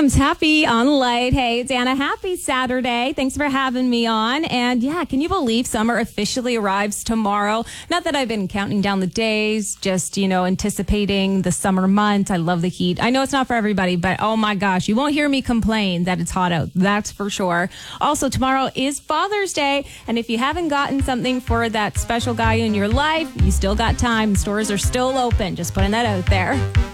Williams, happy on light. Hey, it's Anna. Happy Saturday. Thanks for having me on. And yeah, can you believe summer officially arrives tomorrow? Not that I've been counting down the days, just, anticipating the summer months. I love the heat. I know it's not for everybody, but oh my gosh, you won't hear me complain that it's hot out. That's for sure. Also, tomorrow is Father's Day. And if you haven't gotten something for that special guy in your life, you still got time. Stores are still open. Just putting that out there.